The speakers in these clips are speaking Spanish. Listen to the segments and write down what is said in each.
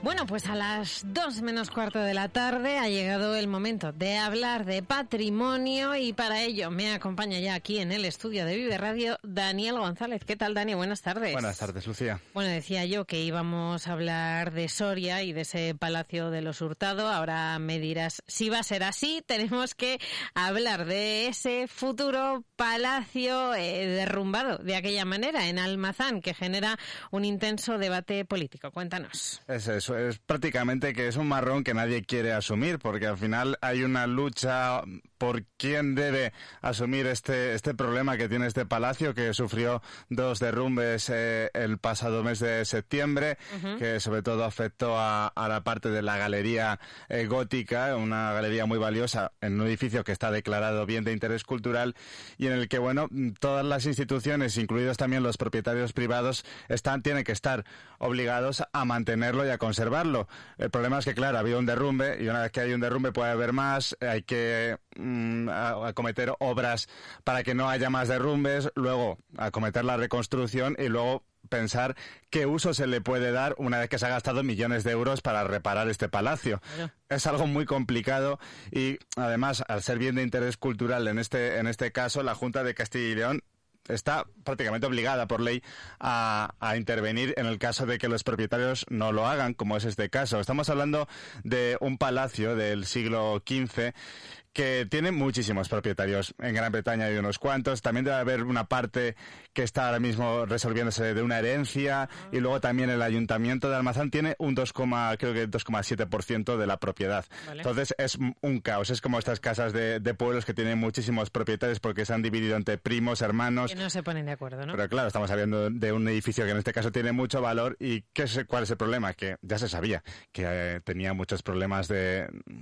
Bueno, pues a las 2 menos cuarto de la tarde ha llegado el momento de hablar de patrimonio y para ello me acompaña ya aquí en el estudio de Vive Radio Daniel González. ¿Qué tal, Dani? Buenas tardes. Buenas tardes, Lucía. Bueno, decía yo que íbamos a hablar de Soria y de ese Palacio de los Hurtado. Ahora me dirás si va a ser así. Tenemos que hablar de ese futuro palacio derrumbado de aquella manera en Almazán, que genera un intenso debate político. Cuéntanos. Es eso, es prácticamente que es un marrón que nadie quiere asumir, porque al final hay una lucha por quién debe asumir este problema que tiene este palacio, que sufrió 2 derrumbes el pasado mes de septiembre, que sobre todo afectó a la parte de la galería gótica, una galería muy valiosa en un edificio que está declarado bien de interés cultural y en el que, bueno, todas las instituciones, incluidos también los propietarios privados, tienen que estar obligados a mantenerlo y a conservarlo. El problema es que, claro, ha habido un derrumbe y una vez que hay un derrumbe puede haber más, hay que acometer obras para que no haya más derrumbes, luego acometer la reconstrucción y luego pensar qué uso se le puede dar una vez que se ha gastado millones de euros para reparar este palacio. Bueno. Es algo muy complicado y además, al ser bien de interés cultural en este caso, la Junta de Castilla y León está prácticamente obligada por ley a intervenir en el caso de que los propietarios no lo hagan, como es este caso. Estamos hablando de un palacio del siglo XV que tiene muchísimos propietarios. En Gran Bretaña hay unos cuantos. También debe haber una parte que está ahora mismo resolviéndose de una herencia. Y luego también el Ayuntamiento de Almazán tiene un 2,7% de la propiedad. Vale. Entonces es un caos. Es como estas casas de pueblos que tienen muchísimos propietarios porque se han dividido entre primos, hermanos. Que no se ponen de acuerdo, ¿no? Pero claro, estamos hablando de un edificio que en este caso tiene mucho valor. ¿Y cuál es el problema? Que ya se sabía que tenía muchos problemas de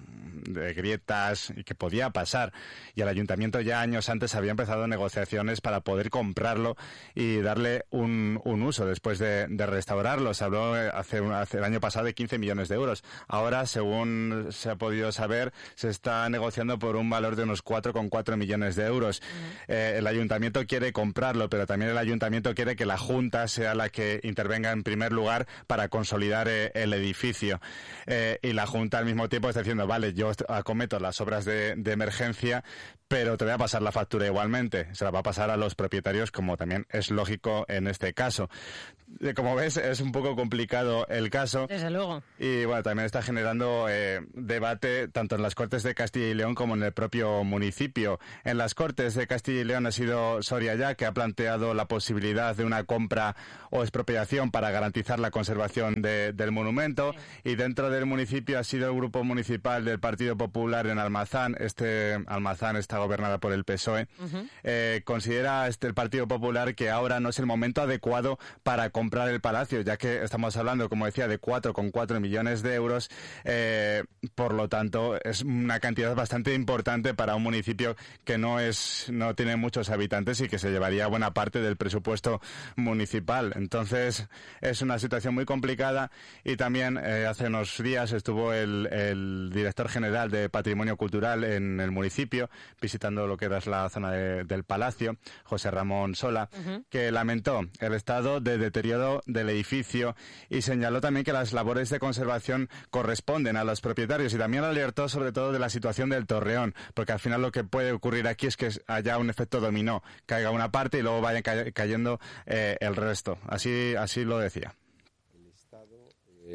grietas y que podía pasar, y el ayuntamiento ya años antes había empezado negociaciones para poder comprarlo y darle un uso después de restaurarlo. Se habló hace el año pasado de 15 millones de euros. Ahora, según se ha podido saber, se está negociando por un valor de unos 4,4 millones de euros. El ayuntamiento quiere comprarlo, pero también el ayuntamiento quiere que la Junta sea la que intervenga en primer lugar para consolidar el edificio. Y la Junta al mismo tiempo está diciendo, vale, yo acometo las obras de emergencia, pero te voy a pasar la factura igualmente. Se la va a pasar a los propietarios, como también es lógico en este caso. Como ves, es un poco complicado el caso. Desde luego. Y bueno, también está generando debate tanto en las Cortes de Castilla y León como en el propio municipio. En las Cortes de Castilla y León ha sido Soria ya que ha planteado la posibilidad de una compra o expropiación para garantizar la conservación del monumento. Sí. Y dentro del municipio ha sido el grupo municipal del Partido Popular en Almazán. Almazán está gobernada por el PSOE. Considera el Partido Popular que ahora no es el momento adecuado para comprar el palacio, ya que estamos hablando, como decía, de 4,4 millones de euros. Por lo tanto, es una cantidad bastante importante para un municipio que no tiene muchos habitantes y que se llevaría buena parte del presupuesto municipal. Entonces, es una situación muy complicada y también hace unos días estuvo el director general de Patrimonio Cultural en el municipio, visitando lo que era la zona del palacio, José Ramón Sola, que lamentó el estado de deterioro del edificio y señaló también que las labores de conservación corresponden a los propietarios y también alertó sobre todo de la situación del Torreón, porque al final lo que puede ocurrir aquí es que haya un efecto dominó, caiga una parte y luego vaya cayendo el resto. Así lo decía. El estado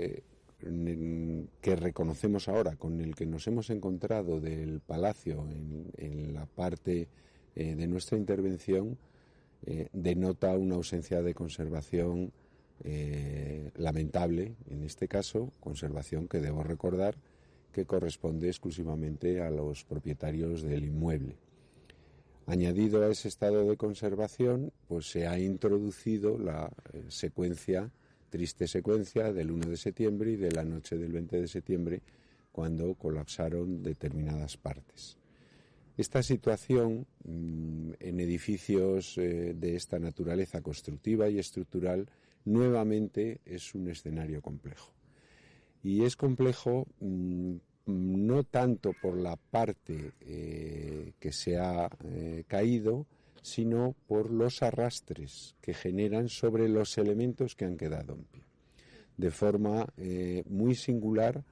que reconocemos ahora, con el que nos hemos encontrado del palacio en la parte de nuestra intervención, denota una ausencia de conservación lamentable, en este caso, conservación que debo recordar que corresponde exclusivamente a los propietarios del inmueble. Añadido a ese estado de conservación, pues se ha introducido la triste secuencia del 1 de septiembre y de la noche del 20 de septiembre, cuando colapsaron determinadas partes. Esta situación en edificios de esta naturaleza constructiva y estructural nuevamente es un escenario complejo. Y es complejo no tanto por la parte que se ha caído, sino por los arrastres que generan sobre los elementos que han quedado en pie. de forma muy singular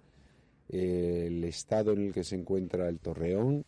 el estado en el que se encuentra el torreón.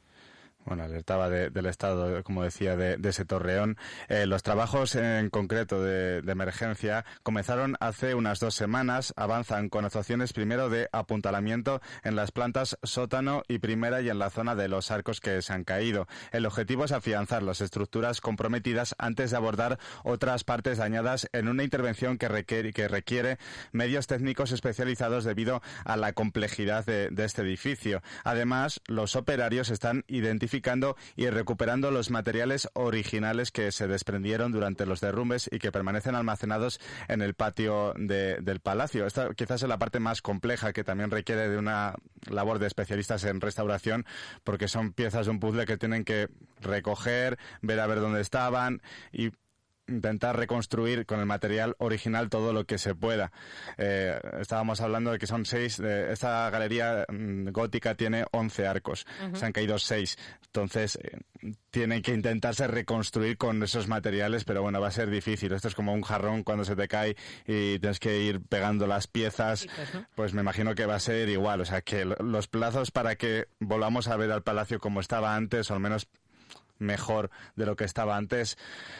Bueno, alertaba del estado, como decía, de ese torreón. Los trabajos en concreto de emergencia comenzaron hace unas 2 semanas. Avanzan con actuaciones primero de apuntalamiento en las plantas sótano y primera y en la zona de los arcos que se han caído. El objetivo es afianzar las estructuras comprometidas antes de abordar otras partes dañadas en una intervención que requiere medios técnicos especializados debido a la complejidad de este edificio. Además, los operarios están identificando y recuperando los materiales originales que se desprendieron durante los derrumbes y que permanecen almacenados en el patio del palacio. Esta quizás es la parte más compleja, que también requiere de una labor de especialistas en restauración, porque son piezas de un puzzle que tienen que recoger, ver a ver dónde estaban y intentar reconstruir con el material original todo lo que se pueda. Estábamos hablando de que son 6, esta galería gótica tiene 11 arcos, se han caído 6, entonces tienen que intentarse reconstruir con esos materiales, pero bueno, va a ser difícil. Esto es como un jarrón cuando se te cae y tienes que ir pegando las piezas, pues me imagino que va a ser igual, o sea que los plazos para que volvamos a ver al palacio como estaba antes, o al menos mejor de lo que estaba antes,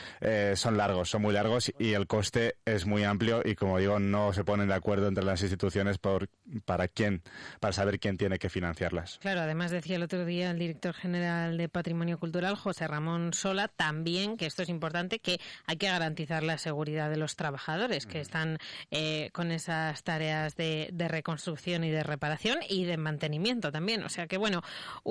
son muy largos y el coste es muy amplio y, como digo, no se ponen de acuerdo entre las instituciones para saber quién tiene que financiarlas. Claro, además decía el otro día el director general de Patrimonio Cultural, José Ramón Sola, también, que esto es importante, que hay que garantizar la seguridad de los trabajadores que están con esas tareas de reconstrucción y de reparación y de mantenimiento también. O sea que, bueno,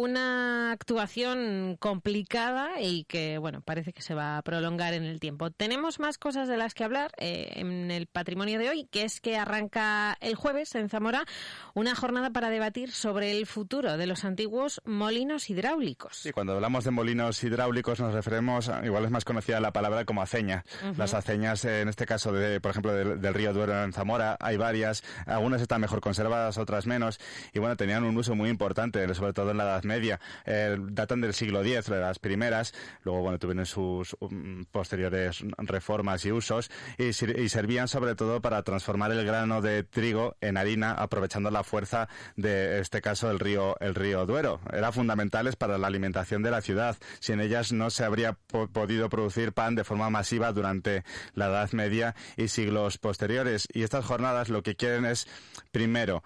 una actuación complicada y que, bueno, parece que se va a prolongar en el tiempo. Tenemos más cosas de las que hablar en el patrimonio de hoy, que es que arranca el jueves en Zamora una jornada para debatir sobre el futuro de los antiguos molinos hidráulicos. Y cuando hablamos de molinos hidráulicos nos referimos, igual es más conocida la palabra como aceña. Las aceñas, en este caso, por ejemplo, del río Duero en Zamora, hay varias, algunas están mejor conservadas, otras menos, y bueno, tenían un uso muy importante, sobre todo en la Edad Media. Datan del siglo X, de las primeras. Luego, bueno, tuvieron sus posteriores reformas y usos y servían sobre todo para transformar el grano de trigo en harina, aprovechando la fuerza de, este caso, el río Duero. Eran fundamentales para la alimentación de la ciudad. Sin ellas no se habría podido producir pan de forma masiva durante la Edad Media y siglos posteriores. Y estas jornadas lo que quieren es, primero,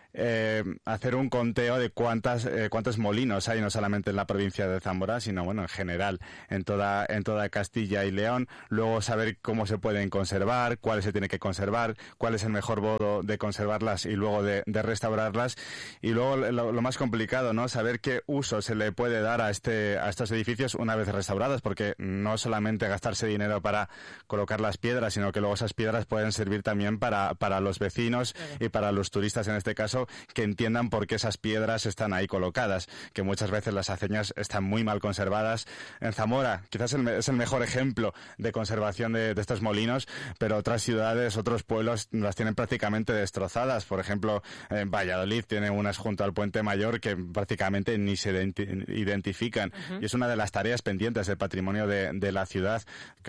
hacer un conteo de cuántos molinos hay, no solamente en la provincia de Zamora, sino bueno, en general, en toda Castilla y León. Luego saber cómo se pueden conservar, cuáles se tiene que conservar, cuál es el mejor modo de conservarlas y luego de restaurarlas. Y luego lo más complicado, ¿no? Saber qué uso se le puede dar a estos edificios una vez restaurados, porque no solamente gastarse dinero para colocar las piedras, sino que luego esas piedras pueden servir también para los vecinos y para los turistas, en este caso, que entiendan por qué esas piedras están ahí colocadas, que muchas veces las aceñas están muy mal conservadas. En Zamora quizás es el mejor ejemplo de conservación de estos molinos, pero otras ciudades, otros pueblos las tienen prácticamente destrozadas. Por ejemplo, en Valladolid tiene unas junto al Puente Mayor que prácticamente ni se identifican, y es una de las tareas pendientes del patrimonio de la ciudad.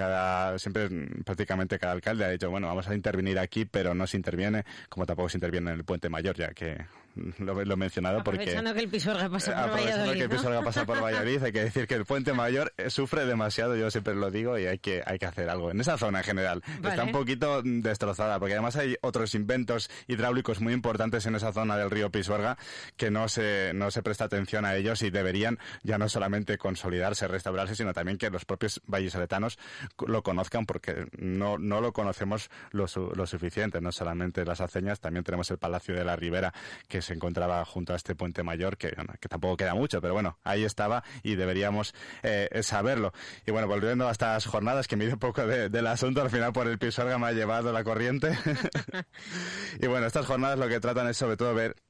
Prácticamente cada alcalde ha dicho, bueno, vamos a intervenir aquí, pero no se interviene, como tampoco se interviene en el Puente Mayor, ya que lo he mencionado porque... Aprovechando que el Pisuerga pasa por Valladolid, que el Pisuerga pasa por Valladolid, hay que decir que el Puente Mayor sufre demasiado, yo siempre lo digo, y hay que hacer algo. En esa zona en general está un poquito destrozada, porque además hay otros inventos hidráulicos muy importantes en esa zona del río Pisuerga que no se presta atención a ellos y deberían ya no solamente consolidarse, restaurarse, sino también que los propios vallisoletanos lo conozcan, porque no lo conocemos lo suficiente. No solamente las aceñas, también tenemos el Palacio de la Ribera, que se encontraba junto a este Puente Mayor, que tampoco queda mucho, pero bueno, ahí estaba y deberíamos saberlo. Y bueno, volviendo a estas jornadas, que me dio un poco del asunto, al final por el Pisuerga me ha llevado la corriente. Y bueno, estas jornadas lo que tratan es sobre todo ver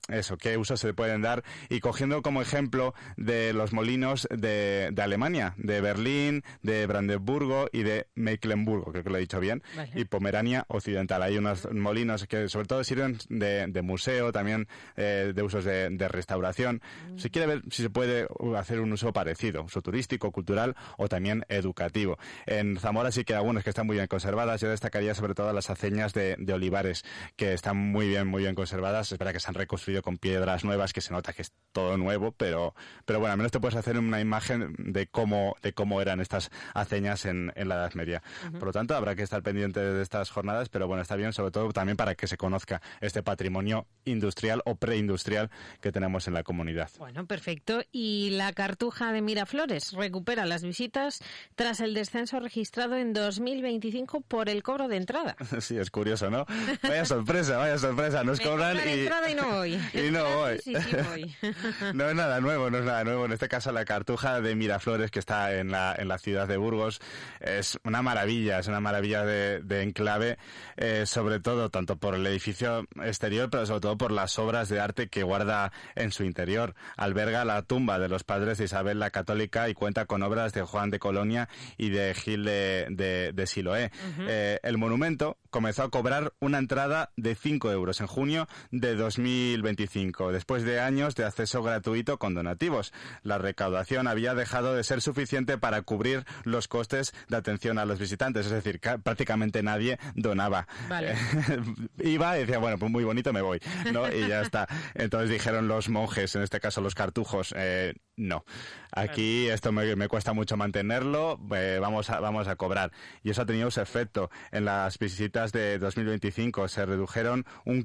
eso, qué usos se pueden dar, y cogiendo como ejemplo de los molinos de Alemania, de Berlín, de Brandeburgo y de Mecklemburgo, creo que lo he dicho bien, vale. Y Pomerania Occidental. Hay unos molinos que sobre todo sirven de museo, también de usos de restauración. Si quiere ver si se puede hacer un uso parecido, uso turístico, cultural o también educativo. En Zamora sí que hay algunas que están muy bien conservadas. Yo destacaría sobre todo las aceñas de Olivares, que están muy bien conservadas. Es verdad que se han reconstruido con piedras nuevas, que se nota que es todo nuevo, pero bueno, al menos te puedes hacer una imagen de cómo eran estas aceñas en la Edad Media. Por lo tanto, habrá que estar pendiente de estas jornadas, pero bueno, está bien, sobre todo también para que se conozca este patrimonio industrial o preindustrial que tenemos en la comunidad. Bueno, perfecto. Y la Cartuja de Miraflores recupera las visitas tras el descenso registrado en 2025 por el cobro de entrada. Sí, es curioso, ¿no? Vaya sorpresa. Nos cobran y no voy. Y no voy. Sí, voy. No es nada nuevo. En este caso, la Cartuja de Miraflores, que está en la ciudad de Burgos, es una maravilla de enclave, sobre todo tanto por el edificio exterior, pero sobre todo por las obras de arte que guarda en su interior. Alberga la tumba de los padres de Isabel la Católica y cuenta con obras de Juan de Colonia y de Gil de Siloé. El monumento comenzó a cobrar una entrada de 5 euros en junio de 2025, después de años de acceso gratuito con donativos. La recaudación había dejado de ser suficiente para cubrir los costes de atención a los visitantes, es decir, prácticamente nadie donaba. Vale. Iba y decía, bueno, pues muy bonito, me voy, ¿no? Y ya está. Entonces dijeron los monjes, en este caso los cartujos, no. Aquí esto me cuesta mucho mantenerlo, vamos a cobrar. Y eso ha tenido su efecto. En las visitas de 2025 se redujeron un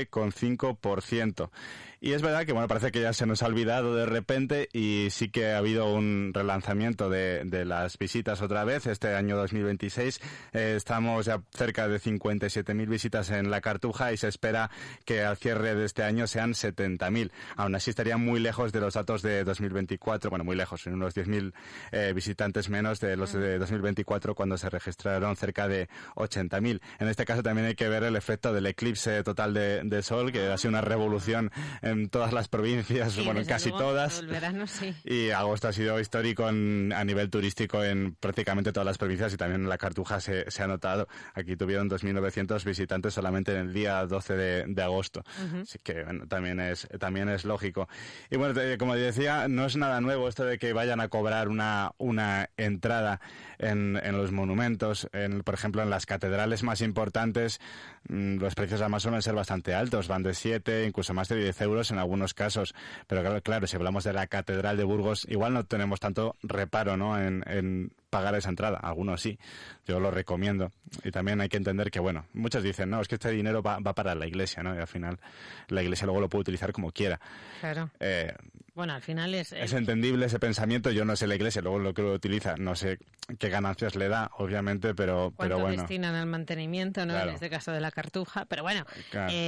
15,5%. Y es verdad que, bueno, parece que ya se nos ha olvidado de repente y sí que ha habido un relanzamiento de las visitas otra vez. Este año 2026 estamos ya cerca de 57.000 visitas en la Cartuja y se espera que al cierre de este año sean 70.000. Aún así estarían muy lejos de los datos de 2024, bueno, muy lejos, en unos 10.000 visitantes menos de los de 2024, cuando se registraron cerca de 80.000. En este caso también hay que ver el efecto del eclipse total de sol, que ha sido una revolución en todas las provincias, sí, bueno, en casi luego, todas. El verano, sí. Y agosto ha sido histórico a nivel turístico en prácticamente todas las provincias y también en la Cartuja se ha notado. Aquí tuvieron 2.900 visitantes solamente en el día 12 de agosto. Así que bueno, también es lógico. Y bueno, como decía, no es nada nuevo esto de que vayan a cobrar una entrada en los monumentos. Por ejemplo, en las catedrales más importantes, los precios además suelen ser bastante altos, van de 7, incluso más de 10 euros en algunos casos, pero claro, si hablamos de la Catedral de Burgos, igual no tenemos tanto reparo, ¿no?, en pagar esa entrada. Algunos sí, yo lo recomiendo. Y también hay que entender que, bueno, muchos dicen, no, es que este dinero va para la Iglesia, ¿no? Y al final la Iglesia luego lo puede utilizar como quiera. Claro. Bueno, al final es entendible ese pensamiento. Yo no sé la Iglesia, luego lo que lo utiliza, no sé qué ganancias le da, obviamente, pero bueno. Destinan al mantenimiento, ¿no? Claro. En este caso de la Cartuja, pero bueno, claro.